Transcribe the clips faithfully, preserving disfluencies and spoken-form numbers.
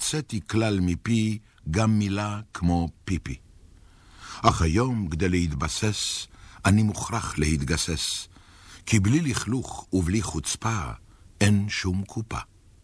הוצאתי כלל מפי גם מילה כמו פיפי. אך היום, כדי להתבסס, אני מוכרח להתגסס, כי בלי לכלוך ובלי חוצפה אין שום קופה.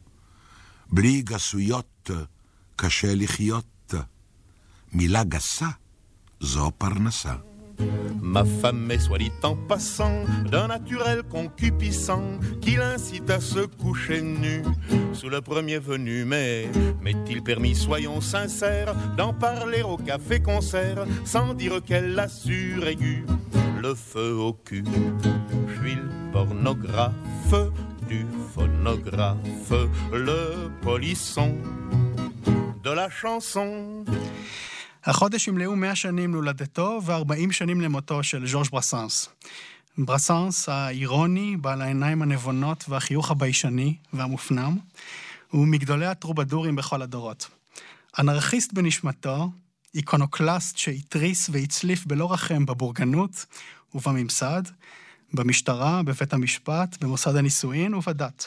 בלי גסויות קשה לחיות, מילה גסה זו פרנסה. Ma femme est, soit dit en passant, d'un naturel concupiscent qui l'incite à se coucher nu sous le premier venu. Mais m'est-il permis, soyons sincères, d'en parler au café-concert sans dire qu'elle assure aigu le feu au cul. Je suis le pornographe du phonographe, le polisson de la chanson. החודש ימלאו מאה שנים להולדתו ו-ארבעים שנים למותו של ז'ורג' ברסנס. ברסנס האירוני, בעל העיניים הנבונות והחיוך הביישני והמופנם, הוא מגדולי הטרובדורים בכל הדורות. אנרכיסט בנשמתו, איקונוקלסט שהתריס והצליף בלא רחם בבורגנות ובממסד, במשטרה, בבית המשפט, במוסד הנישואין ובדת.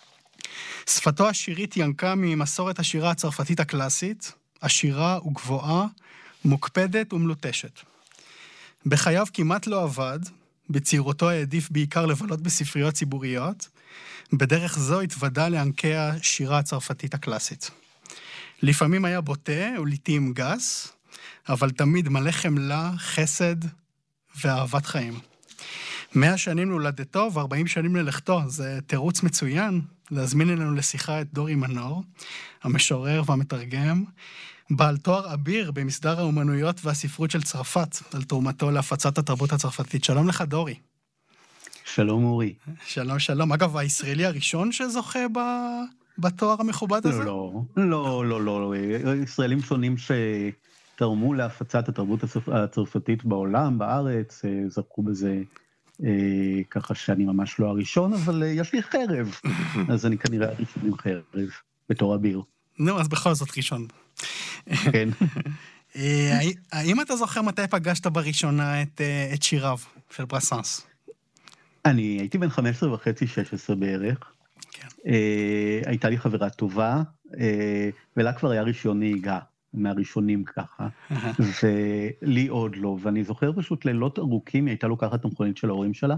שפתו השירית ינקה ממסורת השירה הצרפתית הקלאסית, עשירה וגבוהה, מוקפדת ומלוטשת. בחייו כמעט לא עבד, בצעירותו העדיף בעיקר לבלות בספריות ציבוריות, בדרך זו התוודע לענקי השירה הצרפתית הקלאסית. לפעמים היה בוטה ולעתים גס, אבל תמיד מלא חמלה, חסד ואהבת חיים. מאה שנים להולדתו וארבעים שנים ללכתו, זה תירוץ מצוין להזמין אלינו לשיחה את דורי מנור, המשורר והמתרגם, בעל תואר אביר במסדר האומנויות והספרות של צרפת, על תרומתו להפצת התרבות הצרפתית. שלום לך דורי. שלום אורי. שלום שלום. אגב, הישראלי הראשון שזוכה ב... בתואר המכובד הזה? לא, לא, לא, לא. ישראלים שונים שתרמו להפצת התרבות הצרפתית בעולם, בארץ, זרקו בזה ככה שאני ממש לא הראשון, אבל יש לי חרב. אז אני כנראה הראשון עם חרב, בתור אביר. נו, אז בכל זאת ראשון. כן. האם אתה זוכר מתי פגשת בראשונה את, את שיריו של ברסנס? אני הייתי בן חמש עשרה וחצי, שש עשרה בערך. כן. הייתה לי חברה טובה, ולה כבר היה רישיון נהיגה, מהראשונים ככה, ולי עוד לא, ואני זוכר פשוט לילות ארוכים, היא הייתה לוקחת את המכונית של ההורים שלה,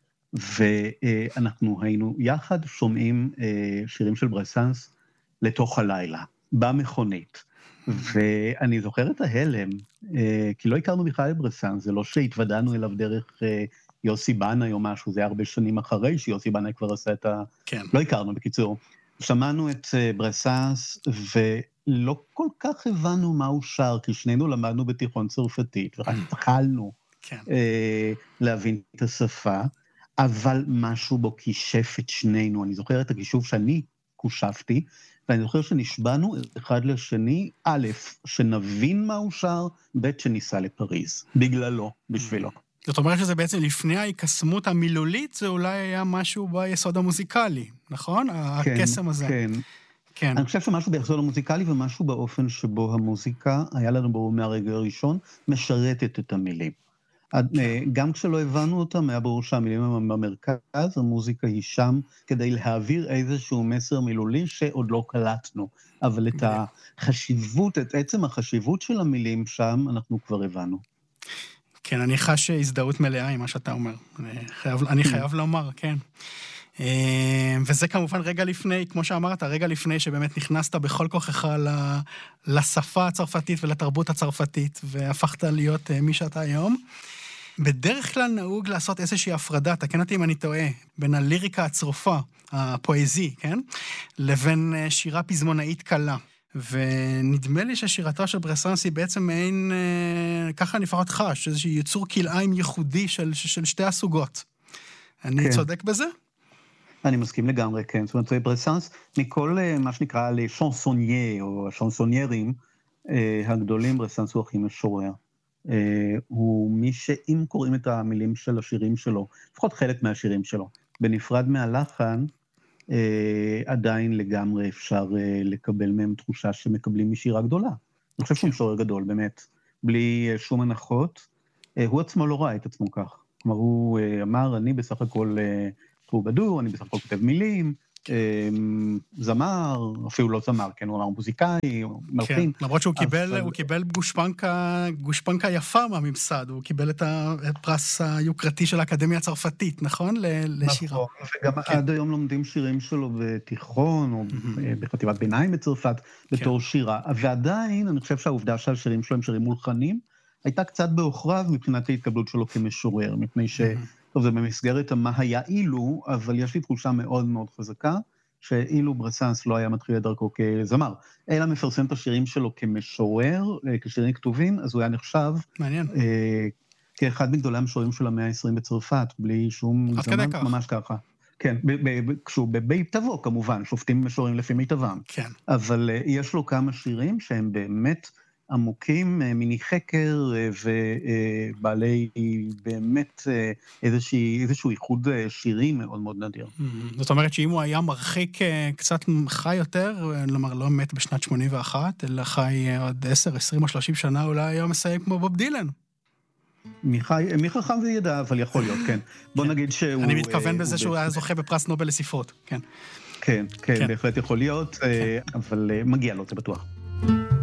ואנחנו היינו יחד שומעים שירים של ברסנס לתוך הלילה, במכונית. ואני זוכר את ההלם, כי לא הכרנו בכלל את ברסנס, זה לא שהתוודענו אליו דרך יוסי בנאי או משהו, זה היה הרבה שנים אחרי שיוסי בנאי כבר עשה את ה... כן. לא הכרנו, בקיצור. שמענו את ברסנס, ולא כל כך הבנו מה הוא שר, כי שנינו למדנו בתיכון צרפתית, ורק התחלנו כן. להבין את השפה, אבל משהו בו כישף את שנינו. אני זוכר את הכישוף שאני קושפתי, ואני זוכר שנשבענו אחד לשני, א', שנבין מה הוא שר, ב', שניסה לפריז, בגללו, בשבילו. זאת אומרת שזה בעצם לפני ההיקסמות המילולית, זה אולי היה משהו ביסוד המוזיקלי, נכון? כן, הקסם הזה. כן. כן. אני חושב שמשהו ביסוד המוזיקלי, ומשהו באופן שבו המוזיקה, היה לנו ברור מהרגע הראשון, משרתת את המילים. גם כשלא הבנו אותם, היה ברור שהמילים הם במרכז, המוזיקה היא שם כדי להעביר איזשהו מסר מילולי שעוד לא קלטנו, אבל את החשיבות, את עצם החשיבות של המילים שם, אנחנו כבר הבנו. כן, אני חש הזדהות מלאה עם מה שאתה אומר. אני חייב, אני חייב לומר, כן. וזה כמובן רגע לפני, כמו שאמרת, רגע לפני שבאמת נכנסת בכל כוחך לשפה הצרפתית ולתרבות הצרפתית, והפכת להיות מי שאתה היום. בדרך כלל נהוג לעשות איזושהי הפרדה, תקן אותי אם אני טועה, בין הליריקה הצרופה, הפואזי, כן? לבין שירה פזמונאית קלה. ונדמה לי ששירתו של ברסנס היא בעצם מעין, ככה אני לפחות חש, איזשהו יצור כלאיים ייחודי של, של שתי הסוגות. אני כן. צודק בזה? אני מסכים לגמרי, כן. זאת אומרת, ברסנס, מכל מה שנקרא לשאנסונייר, או השאנסוניירים הגדולים, ברסנס הוא הכי משורר. הוא מי שאם קוראים את המילים של השירים שלו, לפחות חלק מהשירים שלו, בנפרד מהלחן, עדיין לגמרי אפשר לקבל מהם תחושה שמקבלים משירה גדולה. אני חושב שהוא משורר גדול, באמת, בלי שום הנחות. הוא עצמו לא ראה את עצמו כך. כלומר, הוא אמר, אני בסך הכל טרובדור, אני בסך הכל כותב מילים, זמר, אפילו לא זמר, כן, הוא אמר מוזיקאי, מלחין. כן, למרות שהוא קיבל, הוא קיבל גושפנקה, גושפנקה יפה מהממסד, הוא קיבל את הפרס היוקרתי של האקדמיה הצרפתית, נכון? לשירה. נכון, וגם עד היום לומדים שירים שלו בתיכון, או בחטיבת ביניים בצרפת, בתור שירה. ועדיין, אני חושב שהעובדה שהשירים שלו הם שירים מולחנים, הייתה קצת בעוכריו מבחינת ההתקבלות שלו כמשורר, מפני ש... טוב, זה במסגרת מה היה אילו, אבל יש לי תחושה מאוד מאוד חזקה, שאילו ברסנס לא היה מתחיל את דרכו כזמר, אלא מפרסם את השירים שלו כמשורר, כשירים כתובים, אז הוא היה נחשב, מעניין. כאחד מגדולי המשוררים של המאה ה-עשרים בצרפת, בלי שום זמן, ממש ככה. כן, כשהוא בבית תבוא, כמובן, שופטים משוררים לפי מיטבם. כן. אבל יש לו כמה שירים שהם באמת עמוקים, מיני חקר, ובעלי באמת איזשהו ייחוד שירי מאוד מאוד נדיר. זאת אומרת שאם הוא היה מרחיק קצת חי יותר, כלומר לא מת בשנת שמונים ואחת, אלא חי עוד עשר, עשרים או שלושים שנה, אולי היה מסיים כמו בוב דילן. מי חכם וידע, אבל יכול להיות, כן. בוא נגיד שהוא... אני מתכוון בזה שהוא היה זוכה בפרס נובל לספרות, כן. כן, כן, בהחלט יכול להיות, אבל מגיע לו, זה בטוח.